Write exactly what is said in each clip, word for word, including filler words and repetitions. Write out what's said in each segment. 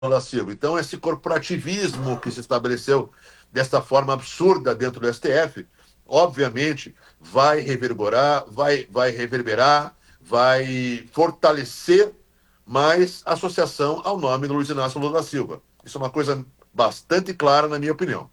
Lula da Silva. Então, esse corporativismo que se estabeleceu dessa forma absurda dentro do S T F, obviamente, vai reverberar, vai, vai reverberar, vai fortalecer mais a associação ao nome do Luiz Inácio Lula da Silva. Isso é uma coisa bastante clara, na minha opinião.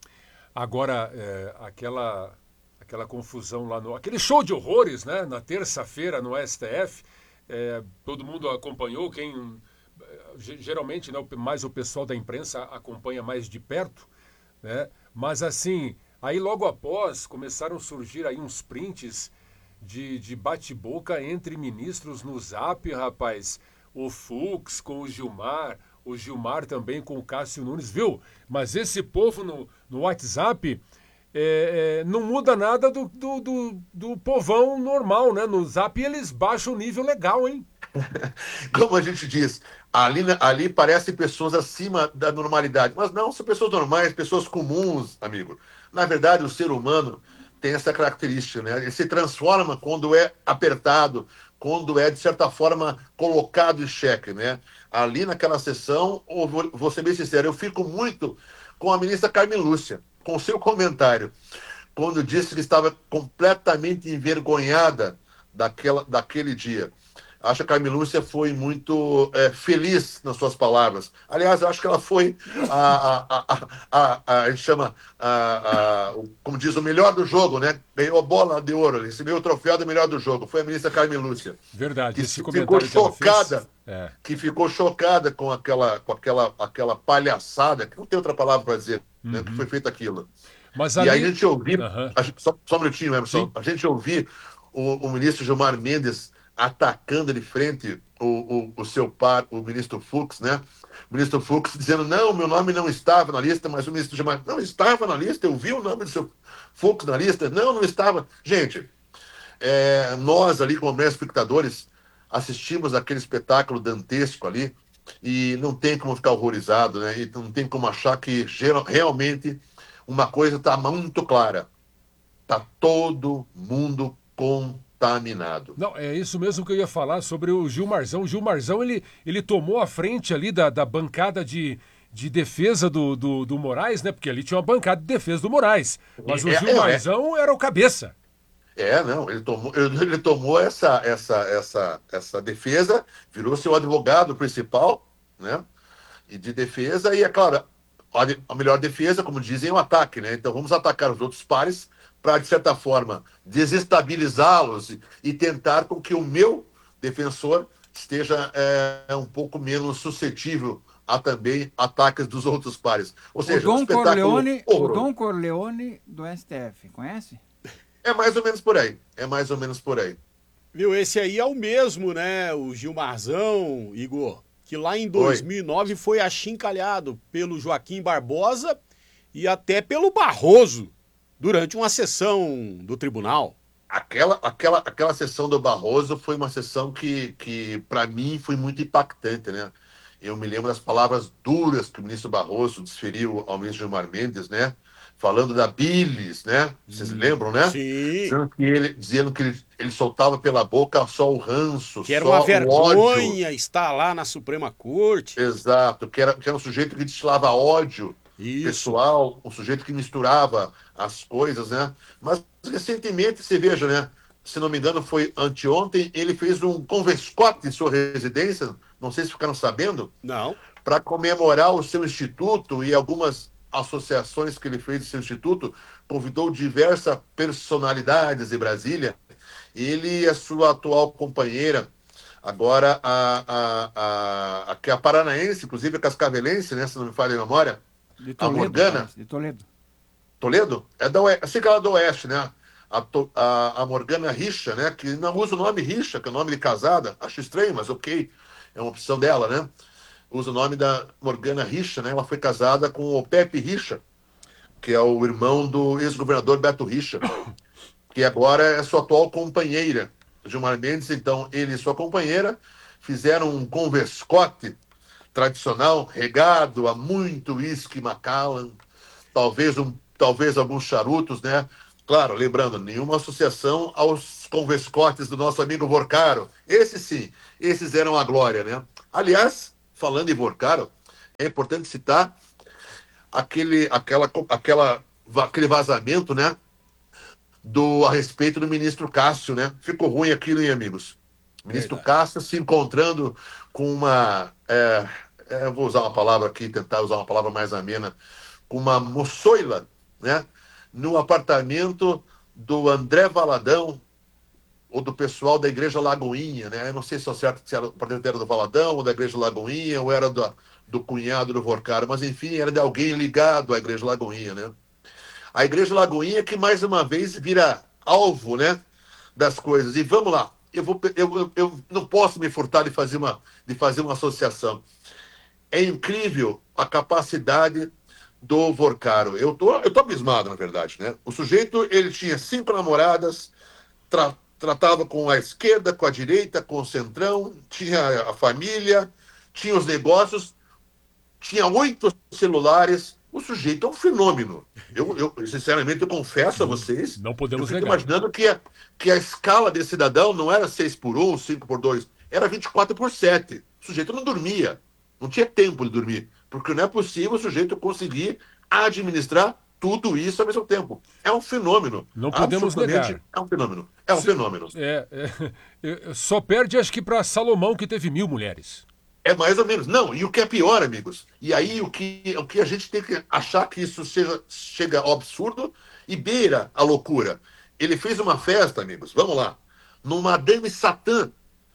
Agora, é, aquela, aquela confusão lá no. Aquele show de horrores, né? Na terça-feira no S T F. É, todo mundo acompanhou, quem. Geralmente, né, mais o pessoal da imprensa acompanha mais de perto, né? Mas assim, aí logo após começaram a surgir aí uns prints de, de bate-boca entre ministros no Zap, rapaz. O Fux com o Gilmar, o Gilmar também com o Cássio Nunes, viu? Mas esse povo no, no WhatsApp é, é, não muda nada do, do, do, do povão normal, né? No Zap eles baixam o nível legal, hein? Como a gente diz, ali, ali parecem pessoas acima da normalidade. Mas não, são pessoas normais, pessoas comuns, amigo. Na verdade, o ser humano tem essa característica, né? Ele se transforma quando é apertado, quando é, de certa forma, colocado em xeque, né? Ali naquela sessão, vou, vou ser bem sincero, eu fico muito com a ministra Carmen Lúcia, com o seu comentário, quando disse que estava completamente envergonhada daquela, daquele dia. Acho que a Carmen Lúcia foi muito é, feliz nas suas palavras. Aliás, eu acho que ela foi a, a, a, a, a, a gente chama, a, a, como diz, o melhor do jogo, né? Ganhou a bola de ouro, recebeu o troféu do melhor do jogo. Foi a ministra Carmen Lúcia, Verdade, que esse ficou comentário que ela fez. chocada, É. que ficou chocada com aquela, com aquela, aquela palhaçada, que não tem outra palavra para dizer, né? Que foi Uhum. feito aquilo. Mas E aí a ali. gente ouviu, Aham. a gente- só, só um minutinho, Emerson, Sim. a gente ouviu o, o ministro Gilmar Mendes atacando de frente o, o, o seu par, o ministro Fux, né? O ministro Fux dizendo, não, meu nome não estava na lista, mas o ministro Gilmar, não estava na lista, eu vi o nome do seu Fux na lista, não, não estava. Gente, é, nós ali como meros espectadores assistimos aquele espetáculo dantesco ali e não tem como ficar horrorizado, né? E não tem como achar que geral, realmente uma coisa está muito clara. Está todo mundo contaminado. Não, é isso mesmo que eu ia falar sobre o Gilmarzão. O Gilmarzão, ele, ele tomou a frente ali da, da bancada de, de defesa do, do, do Moraes, né? Porque ali tinha uma bancada de defesa do Moraes. Mas o É, é, é, Gilmarzão era o cabeça. é, não, ele tomou, ele tomou essa, essa, essa, essa defesa, virou seu advogado principal, né? E de defesa, e é claro, a, a melhor defesa, como dizem, é o ataque, né? Então vamos atacar os outros pares para, de certa forma, desestabilizá-los e, e tentar com que o meu defensor esteja é, um pouco menos suscetível a também ataques dos outros pares. Ou O seja, um Dom espetáculo Corleone, o horroroso. Dom Corleone do S T F, conhece? É mais ou menos por aí. É mais ou menos por aí. Viu, esse aí é o mesmo, né? O Gilmarzão, Igor, que lá em Oi. dois mil e nove foi achincalhado pelo Joaquim Barbosa e até pelo Barroso durante uma sessão do tribunal. Aquela, aquela, aquela sessão do Barroso foi uma sessão que, que para mim, foi muito impactante, né? Eu me lembro das palavras duras que o ministro Barroso desferiu ao ministro Gilmar Mendes, né? Falando da bilis, né? Vocês Hum, lembram, né? sim, Dizendo que ele, dizendo que ele, ele soltava pela boca só o ranço, que era uma só o ódio. vergonha estar lá na Suprema Corte. Exato, que era, que era um sujeito que destilava ódio Isso. pessoal, um sujeito que misturava as coisas, né? Mas recentemente, você veja, né? Se não me engano, foi anteontem, ele fez um converscote em sua residência, não sei se ficaram sabendo, Não. para comemorar o seu instituto e algumas associações que ele fez de seu instituto, convidou diversas personalidades de Brasília, ele e a sua atual companheira, agora a, a, a, a, que é a paranaense, inclusive a cascavelense, né, se não me falha a memória, De a Toledo, Morgana, parece, de Toledo. Toledo? É da Oeste, sei que ela é do Oeste, né? A, to, a, a Morgana Richa, né? Que não usa o nome Richa, que é o nome de casada. Acho estranho, mas ok. É uma opção dela, né? Usa o nome da Morgana Richa, né? Ela foi casada com o Pepe Richa, que é o irmão do ex-governador Beto Richa, que agora é sua atual companheira. Gilmar Mendes, então, ele e sua companheira fizeram um converscote tradicional, regado a muito uísque Macallan, talvez, um, talvez alguns charutos, né? Claro, lembrando, nenhuma associação aos converscotes do nosso amigo Vorcaro. Esses sim, esses eram a glória, né? Aliás, falando em Vorcaro, é importante citar aquele, aquela, aquela, aquele vazamento, né? Do, a respeito do ministro Cássio, né? Ficou ruim aquilo, hein, amigos? O ministro Verdade. Cássio se encontrando com uma... É, é, vou usar uma palavra aqui, tentar usar uma palavra mais amena, com uma moçoila, né? No apartamento do André Valadão, ou do pessoal da Igreja Lagoinha, né? Eu não sei se é certo se era o apartamento era do Valadão, ou da Igreja Lagoinha, ou era do, do cunhado do Vorcaro, mas enfim, era de alguém ligado à Igreja Lagoinha, né? A Igreja Lagoinha que mais uma vez vira alvo, né, das coisas. E vamos lá, eu, vou, eu, eu, eu não posso me furtar de fazer, uma, de fazer uma associação. É incrível a capacidade do Vorcaro. Eu tô, eu tô abismado, na verdade, né? O sujeito, ele tinha cinco namoradas, tra, tratava com a esquerda, com a direita, com o centrão, tinha a família, tinha os negócios, tinha oito celulares. O sujeito é um fenômeno. Eu, eu sinceramente, eu confesso a vocês, Não podemos eu fico negar. imaginando que a, que a escala desse cidadão não era seis por um, cinco por dois, era vinte e quatro por sete. O sujeito não dormia, não tinha tempo de dormir, porque não é possível o sujeito conseguir administrar tudo isso ao mesmo tempo. É um fenômeno. Não podemos Absolutamente negar. É um fenômeno. É um Se- fenômeno. É, é, é, só perde, acho que, para Salomão, que teve mil mulheres. É mais ou menos. Não, e o que é pior, amigos, e aí o que, o que a gente tem que achar que isso seja, chega ao absurdo e beira a loucura. Ele fez uma festa, amigos, vamos lá, no Madame Satã.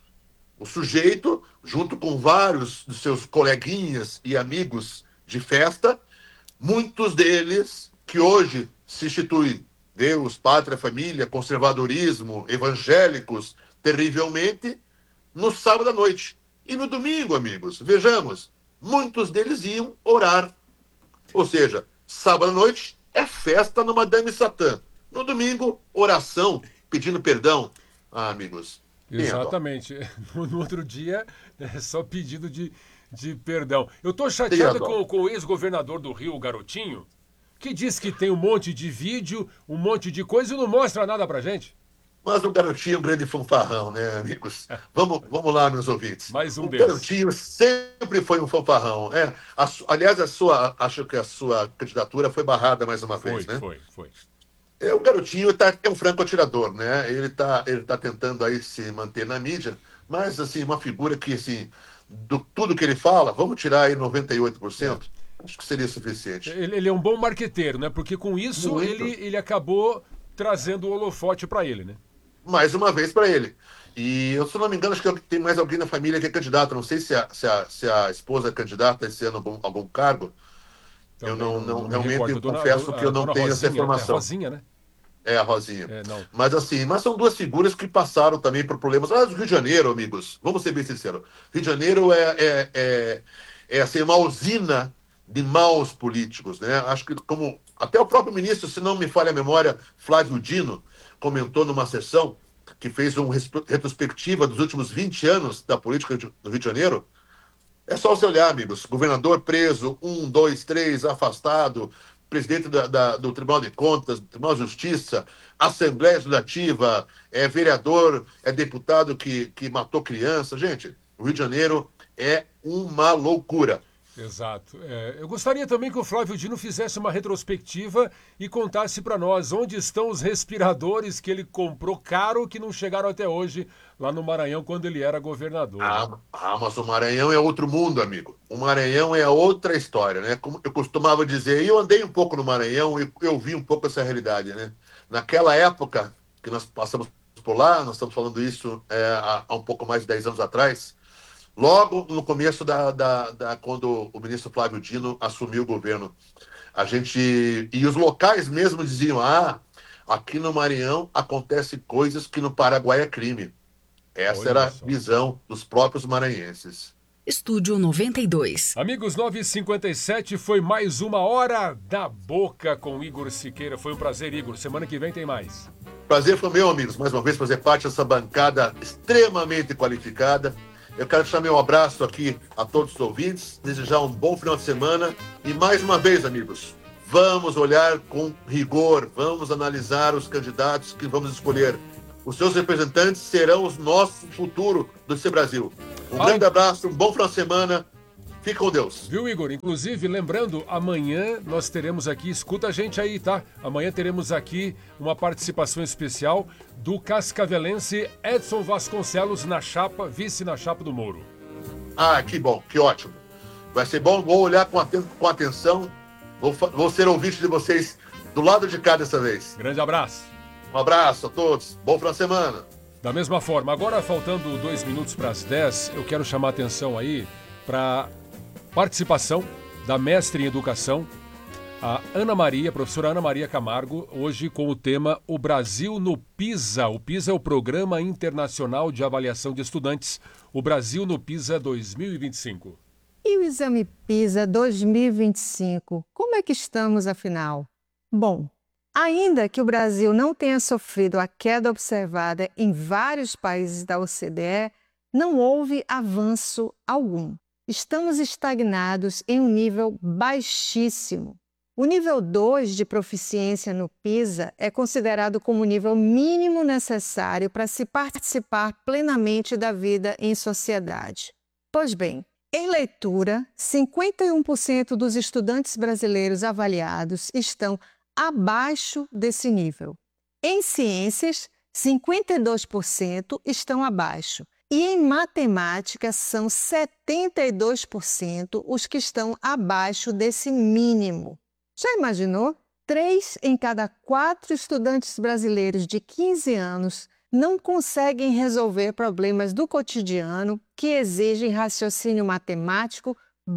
O sujeito, junto com vários dos seus coleguinhas e amigos de festa, muitos deles que hoje se instituem Deus, pátria, família, conservadorismo, evangélicos, terrivelmente, no sábado à noite. E no domingo, amigos, vejamos, muitos deles iam orar. Ou seja, sábado à noite é festa no Madame Satã. No domingo, oração, pedindo perdão. Ah, amigos, tenha dó. Exatamente. No, no outro dia, é só pedido de, de perdão. Eu tô Tenha chateado dó. com, com o ex-governador do Rio, o Garotinho, que diz que tem um monte de vídeo, um monte de coisa e não mostra nada pra gente. Mas o Garotinho é um grande fanfarrão, né, amigos? Vamos, vamos lá, meus ouvintes. Mais um o deles. Garotinho sempre foi um fanfarrão. É, a su- aliás, a sua, acho que a sua candidatura foi barrada mais uma Foi, vez, né? foi, foi. É, o Garotinho tá, é um franco atirador, né? Ele está ele tá tentando aí se manter na mídia, mas, assim, uma figura que, assim, do tudo que ele fala, vamos tirar aí noventa e oito por cento, acho que seria suficiente. Ele, ele é um bom marqueteiro, né? Porque com isso Muito. ele, ele acabou trazendo o holofote pra ele, né? Mais uma vez para ele. E eu, se eu não me engano, acho que tem mais alguém na família que é candidato. Não sei se a, se a, se a esposa é candidata esse ano a algum, algum cargo. Eu Também não, não, me realmente recordo. eu Dona- confesso a que eu não dona tenho essa Rosinha, informação. É Rosinha, né? É a Rosinha. É, não. Mas assim, mas são duas figuras que passaram também por problemas. Ah, do Rio de Janeiro, amigos. Vamos ser bem sinceros. Rio de Janeiro é, é, é, é assim, uma usina de maus políticos, né? Acho que como até o próprio ministro, se não me falha a memória, Flávio Dino, comentou numa sessão que fez uma retrospectiva dos últimos vinte anos da política do Rio de Janeiro. É só você olhar, amigos. Governador preso, um, dois, três, afastado, presidente da, da, do Tribunal de Contas, do Tribunal de Justiça, Assembleia Legislativa, é vereador, é deputado que, que matou criança. Gente, o Rio de Janeiro é uma loucura. Exato. É, eu gostaria também que o Flávio Dino fizesse uma retrospectiva e contasse para nós onde estão os respiradores que ele comprou caro que não chegaram até hoje lá no Maranhão quando ele era governador. Né? Ah, ah, mas o Maranhão é outro mundo, amigo. O Maranhão é outra história, né? Como eu costumava dizer, e eu andei um pouco no Maranhão e eu vi um pouco essa realidade, né? Naquela época que nós passamos por lá, nós estamos falando isso é, há, há um pouco mais de dez anos atrás, logo no começo da, da, da quando o ministro Flávio Dino assumiu o governo, a gente e os locais mesmo diziam: ah, aqui no Maranhão acontece coisas que no Paraguai é crime. Essa Olha era a só. visão dos próprios maranhenses. Estúdio noventa e dois. Amigos, nove e cinquenta e sete foi mais uma Hora da Boca com Igor Siqueira. Foi um prazer, Igor. Semana que vem tem mais. Prazer foi meu, amigos, mais uma vez fazer parte dessa bancada extremamente qualificada. Eu quero deixar meu abraço aqui a todos os ouvintes, desejar um bom final de semana e mais uma vez, amigos, vamos olhar com rigor, vamos analisar os candidatos que vamos escolher. Os seus representantes serão o nosso futuro do C Brasil. Um Ai. grande abraço, um bom final de semana. Fica com Deus. Viu, Igor? Inclusive, lembrando, amanhã nós teremos aqui, escuta a gente aí, tá? Amanhã teremos aqui uma participação especial do cascavelense Edson Vasconcelos na chapa, vice na chapa do Moro. Ah, que bom, que ótimo. Vai ser bom, vou olhar com, aten- com atenção, vou, fa- vou ser ouvinte de vocês do lado de cá dessa vez. Grande abraço. Um abraço a todos, bom final de semana. Da mesma forma, agora faltando dois minutos para as dez, eu quero chamar a atenção aí para participação da mestre em educação, a Ana Maria, a professora Ana Maria Camargo, hoje com o tema O Brasil no PISA. O PISA é o Programa Internacional de Avaliação de Estudantes. O Brasil no PISA dois mil e vinte e cinco. E o exame PISA dois mil e vinte e cinco? Como é que estamos, afinal? Bom, ainda que o Brasil não tenha sofrido a queda observada em vários países da O C D E, não houve avanço algum. Estamos estagnados em um nível baixíssimo. O nível dois de proficiência no PISA é considerado como o nível mínimo necessário para se participar plenamente da vida em sociedade. Pois bem, em leitura, cinquenta e um por cento dos estudantes brasileiros avaliados estão abaixo desse nível. Em ciências, cinquenta e dois por cento estão abaixo. E em matemática, são setenta e dois por cento os que estão abaixo desse mínimo. Já imaginou? Três em cada quatro estudantes brasileiros de quinze anos não conseguem resolver problemas do cotidiano que exigem raciocínio matemático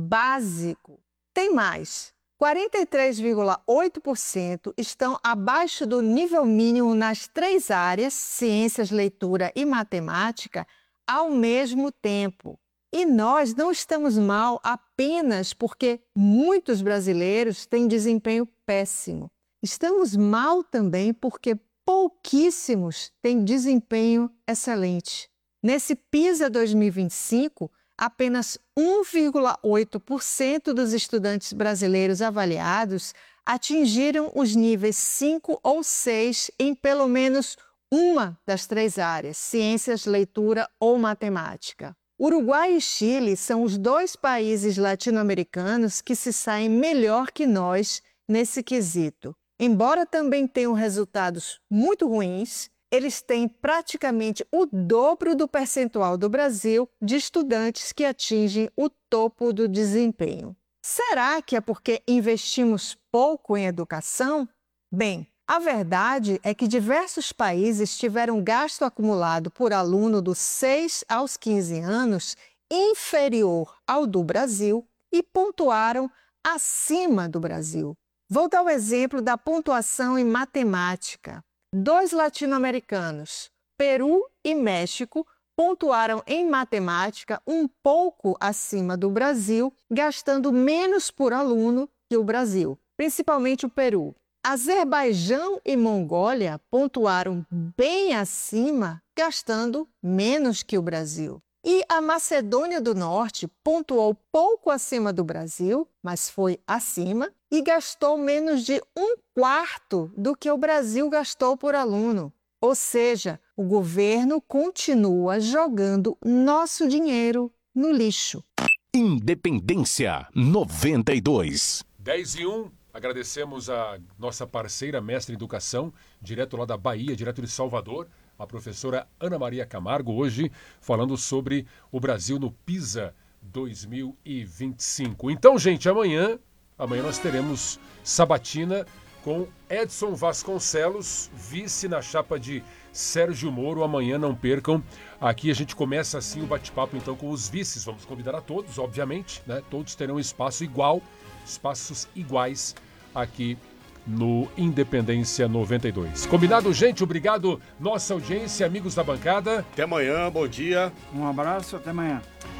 básico. Tem mais. quarenta e três vírgula oito por cento estão abaixo do nível mínimo nas três áreas, ciências, leitura e matemática, ao mesmo tempo. E nós não estamos mal apenas porque muitos brasileiros têm desempenho péssimo. Estamos mal também porque pouquíssimos têm desempenho excelente. Nesse PISA dois mil e vinte e cinco, apenas um vírgula oito por cento dos estudantes brasileiros avaliados atingiram os níveis cinco ou seis em pelo menos uma das três áreas, ciências, leitura ou matemática. Uruguai e Chile são os dois países latino-americanos que se saem melhor que nós nesse quesito. Embora também tenham resultados muito ruins, eles têm praticamente o dobro do percentual do Brasil de estudantes que atingem o topo do desempenho. Será que é porque investimos pouco em educação? Bem, a verdade é que diversos países tiveram gasto acumulado por aluno dos seis aos quinze anos inferior ao do Brasil e pontuaram acima do Brasil. Vou dar o exemplo da pontuação em matemática. Dois latino-americanos, Peru e México, pontuaram em matemática um pouco acima do Brasil, gastando menos por aluno que o Brasil, principalmente o Peru. Azerbaijão e Mongólia pontuaram bem acima, gastando menos que o Brasil. E a Macedônia do Norte pontuou pouco acima do Brasil, mas foi acima, e gastou menos de um quarto do que o Brasil gastou por aluno. Ou seja, o governo continua jogando nosso dinheiro no lixo. Independência noventa e dois. dez e um. Agradecemos a nossa parceira, mestre em educação, direto lá da Bahia, direto de Salvador, a professora Ana Maria Camargo, hoje falando sobre o Brasil no PISA dois mil e vinte e cinco. Então, gente, amanhã, amanhã nós teremos sabatina com Edson Vasconcelos, vice na chapa de Sérgio Moro. Amanhã, não percam. Aqui a gente começa assim o bate-papo então com os vices. Vamos convidar a todos, obviamente, né? Todos terão espaço igual, espaços iguais aqui no Independência noventa e dois. Combinado, gente? Obrigado, nossa audiência, amigos da bancada. Até amanhã, bom dia. Um abraço, até amanhã.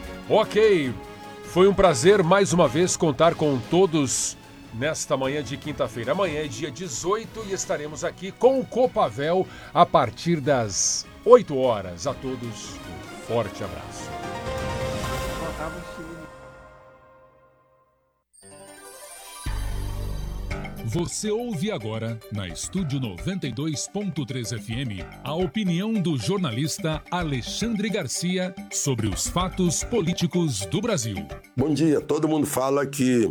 Ok, foi um prazer mais uma vez contar com todos nesta manhã de quinta-feira. Amanhã é dia dezoito e estaremos aqui com o Copavel a partir das oito horas. A todos, um forte abraço. Faltava o Chile. Você ouve agora, na Estúdio noventa e dois ponto três F M, a opinião do jornalista Alexandre Garcia sobre os fatos políticos do Brasil. Bom dia. Todo mundo fala que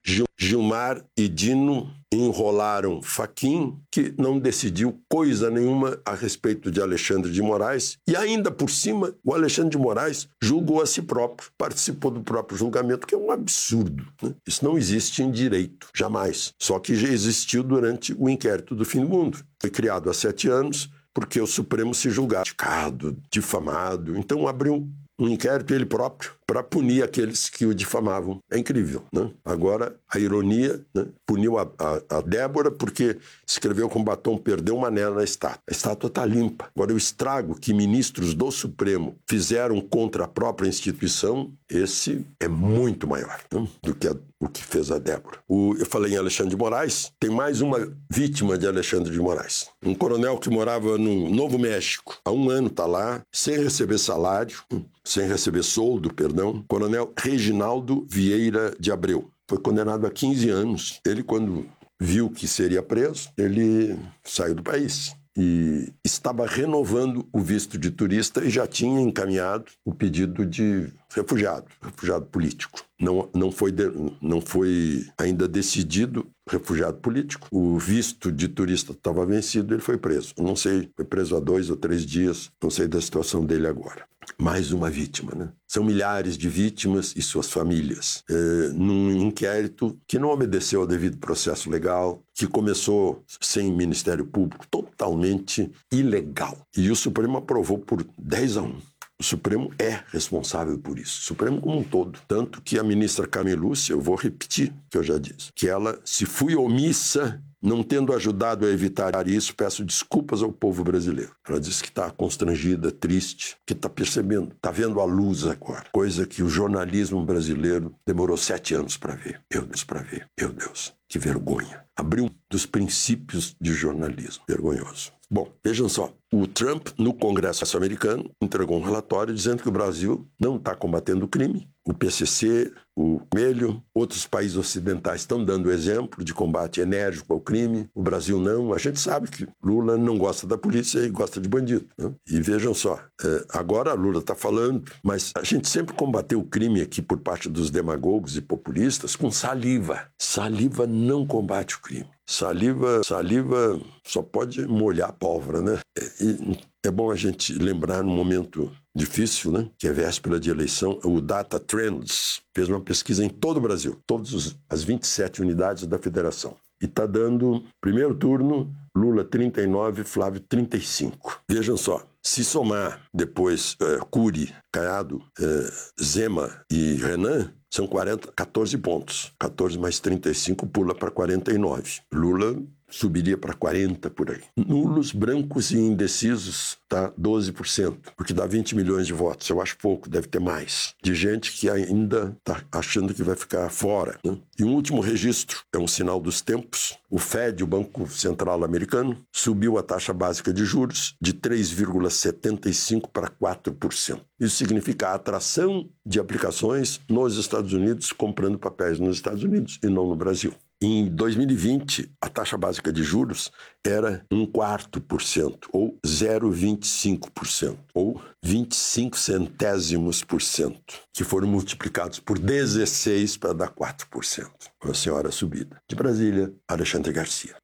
Gilmar e Dino enrolaram Fachin, que não decidiu coisa nenhuma a respeito de Alexandre de Moraes, e ainda por cima, o Alexandre de Moraes julgou a si próprio, participou do próprio julgamento, que é um absurdo, né? Isso não existe em direito, jamais. Só que já existiu durante o inquérito do fim do mundo. Foi criado há sete anos, porque o Supremo se julgava criticado, difamado, então abriu um inquérito ele próprio para punir aqueles que o difamavam. É incrível, né? Agora, a ironia, né? Puniu a, a, a Débora porque escreveu com batom, perdeu uma anel na estátua. A estátua está limpa. Agora, o estrago que ministros do Supremo fizeram contra a própria instituição, esse é muito maior, né? do que a, o que fez a Débora. O, eu falei em Alexandre de Moraes, tem mais uma vítima de Alexandre de Moraes. Um coronel que morava no Novo México. Há um ano está lá, sem receber salário, sem receber soldo, perdão. Coronel Reginaldo Vieira de Abreu. Foi condenado a quinze anos. Ele, quando viu que seria preso, ele saiu do país. E estava renovando o visto de turista e já tinha encaminhado o pedido de refugiado, refugiado político. Não, não, foi de, não foi ainda decidido refugiado político. O visto de turista estava vencido, ele foi preso. Eu não sei, foi preso há dois ou três dias, não sei da situação dele agora. Mais uma vítima, né? São milhares de vítimas e suas famílias. É, num inquérito que não obedeceu ao devido processo legal, que começou sem Ministério Público, totalmente ilegal. E o Supremo aprovou por dez a um. O Supremo é responsável por isso, o Supremo como um todo. Tanto que a ministra Carmen Lúcia, eu vou repetir o que eu já disse, que ela, se fui omissa, não tendo ajudado a evitar isso, peço desculpas ao povo brasileiro. Ela disse que está constrangida, triste, que está percebendo, está vendo a luz agora. Coisa que o jornalismo brasileiro demorou sete anos para ver. Meu Deus, para ver. Meu Deus, que vergonha. Abriu um dos princípios de jornalismo. Vergonhoso. Bom, vejam só. O Trump, no Congresso americano, entregou um relatório dizendo que o Brasil não está combatendo o crime. O P C C, o Coelho, outros países ocidentais estão dando exemplo de combate enérgico ao crime. O Brasil não. A gente sabe que Lula não gosta da polícia e gosta de bandido, né? E vejam só, é, agora Lula está falando, mas a gente sempre combateu o crime aqui por parte dos demagogos e populistas com saliva. Saliva não combate o crime. Saliva, saliva só pode molhar a pólvora, né? E é bom a gente lembrar num momento difícil, né? Que é véspera de eleição, o Data Trends fez uma pesquisa em todo o Brasil, todas as vinte e sete unidades da federação. E está dando, primeiro turno, Lula trinta e nove, Flávio trinta e cinco. Vejam só, se somar depois uh, Cury, Caiado, uh, Zema e Renan, são quarenta, catorze pontos. catorze mais trinta e cinco pula para quarenta e nove. Lula subiria para quarenta por aí. Nulos, brancos e indecisos está doze por cento, porque dá vinte milhões de votos. Eu acho pouco, deve ter mais. De gente que ainda está achando que vai ficar fora, né? E um último registro, é um sinal dos tempos. O Fed, o Banco Central Americano, subiu a taxa básica de juros de três vírgula setenta e cinco para quatro por cento. Isso significa a atração de aplicações nos Estados Unidos, comprando papéis nos Estados Unidos e não no Brasil. Em dois mil e vinte, a taxa básica de juros era um quarto por cento, ou zero vírgula vinte e cinco por cento, ou vinte e cinco centésimos por cento, que foram multiplicados por dezesseis para dar quatro por cento. Uma senhora subida. De Brasília, Alexandre Garcia.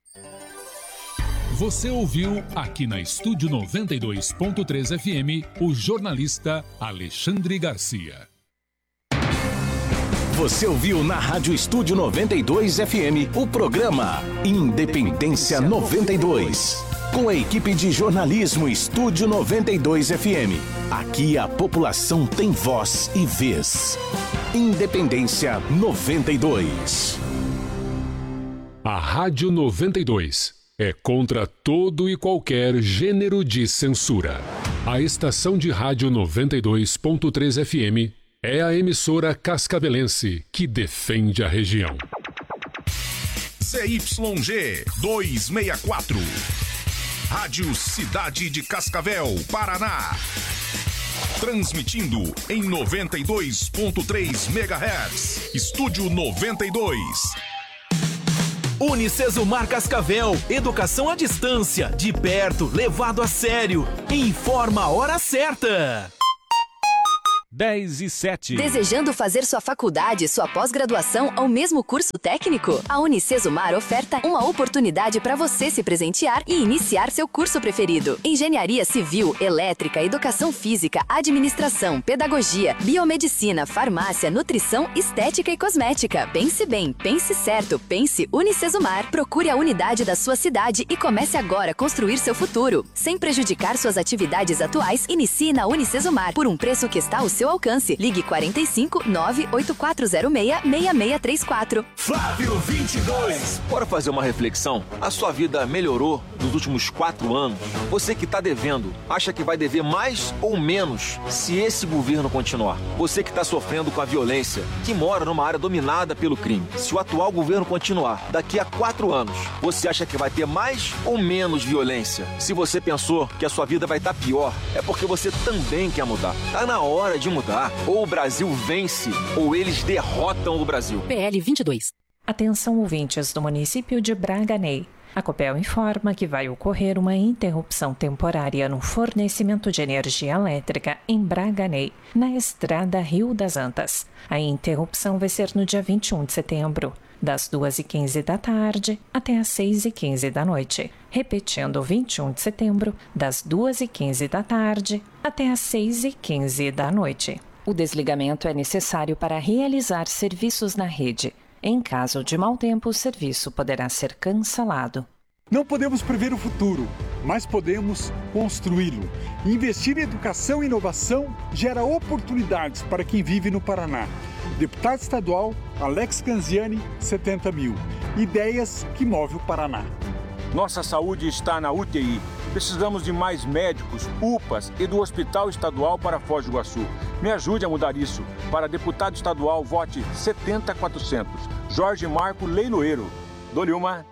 Você ouviu aqui na Estúdio noventa e dois ponto três F M o jornalista Alexandre Garcia. Você ouviu na Rádio Estúdio noventa e dois F M o programa Independência noventa e dois. Com a equipe de jornalismo Estúdio noventa e dois F M. Aqui a população tem voz e vez. Independência noventa e dois. A Rádio noventa e dois é contra todo e qualquer gênero de censura. A estação de rádio noventa e dois ponto três F M é a emissora cascavelense que defende a região. C Y G duzentos e sessenta e quatro. Rádio Cidade de Cascavel, Paraná. Transmitindo em noventa e dois ponto três megahertz. Estúdio noventa e dois. Unicesumar Cascavel, educação à distância, de perto, levado a sério. Informa a hora certa. dez e sete. Desejando fazer sua faculdade, sua pós-graduação ou mesmo curso técnico? A Unicesumar oferta uma oportunidade para você se presentear e iniciar seu curso preferido. Engenharia Civil, Elétrica, Educação Física, Administração, Pedagogia, Biomedicina, Farmácia, Nutrição, Estética e Cosmética. Pense bem, pense certo, pense Unicesumar. Procure a unidade da sua cidade e comece agora a construir seu futuro. Sem prejudicar suas atividades atuais, inicie na Unicesumar por um preço que está ao seu alcance. Ligue quarenta e cinco, nove oito quatro zero seis, seis seis três quatro. Flávio vinte e dois. Bora fazer uma reflexão? A sua vida melhorou nos últimos quatro anos? Você que está devendo, acha que vai dever mais ou menos se esse governo continuar? Você que está sofrendo com a violência, que mora numa área dominada pelo crime, se o atual governo continuar, daqui a quatro anos, você acha que vai ter mais ou menos violência? Se você pensou que a sua vida vai estar pior, é porque você também quer mudar. Tá na hora de mudar. Ou o Brasil vence, ou eles derrotam o Brasil. P L vinte e dois. Atenção, ouvintes do município de Braganey. A Copel informa que vai ocorrer uma interrupção temporária no fornecimento de energia elétrica em Braganey, na estrada Rio das Antas. A interrupção vai ser no dia vinte e um de setembro, das duas e quinze da tarde até as seis e quinze da noite. Repetindo, vinte e um de setembro, das duas e quinze da tarde até as seis e quinze da noite. O desligamento é necessário para realizar serviços na rede. Em caso de mau tempo, o serviço poderá ser cancelado. Não podemos prever o futuro, mas podemos construí-lo. Investir em educação e inovação gera oportunidades para quem vive no Paraná. Deputado estadual Alex Canziani, setenta mil. Ideias que movem o Paraná. Nossa saúde está na U T I. Precisamos de mais médicos, U P As e do Hospital Estadual para Foz do Iguaçu. Me ajude a mudar isso. Para deputado estadual, vote setenta mil e quatrocentos. Jorge Marco Leiloeiro. Dou-lhe uma.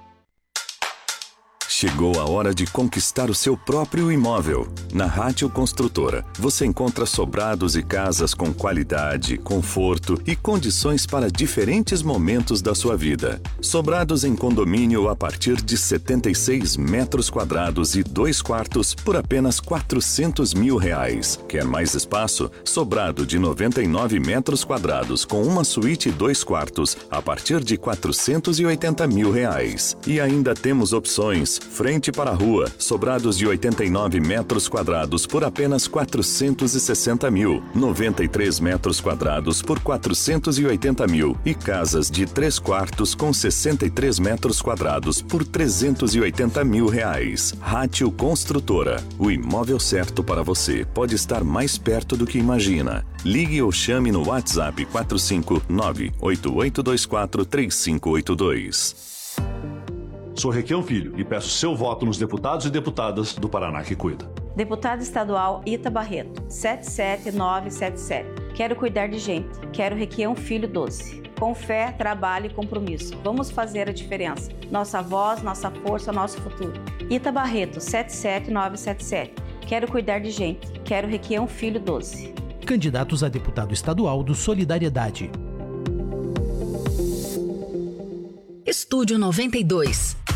Chegou a hora de conquistar o seu próprio imóvel. Na Rádio Construtora, você encontra sobrados e casas com qualidade, conforto e condições para diferentes momentos da sua vida. Sobrados em condomínio a partir de setenta e seis metros quadrados e dois quartos por apenas quatrocentos mil reais. Quer mais espaço? Sobrado de noventa e nove metros quadrados com uma suíte e dois quartos a partir de quatrocentos e oitenta mil reais. E ainda temos opções frente para a rua, sobrados de oitenta e nove metros quadrados por apenas quatrocentos e sessenta mil, noventa e três metros quadrados por quatrocentos e oitenta mil e casas de três quartos com sessenta e três metros quadrados por trezentos e oitenta mil reais. Rádio Construtora, o imóvel certo para você pode estar mais perto do que imagina. Ligue ou chame no WhatsApp quatro cinco nove, oito oito dois quatro, três cinco oito dois. Sou Requião Filho e peço seu voto nos deputados e deputadas do Paraná que cuida. Deputado estadual Ita Barreto, sete sete nove sete sete. Quero cuidar de gente. Quero Requião Filho doze. Com fé, trabalho e compromisso. Vamos fazer a diferença. Nossa voz, nossa força, nosso futuro. Ita Barreto, sete sete nove sete sete. Quero cuidar de gente. Quero Requião Filho doze. Candidatos a deputado estadual do Solidariedade. Estúdio noventa e dois.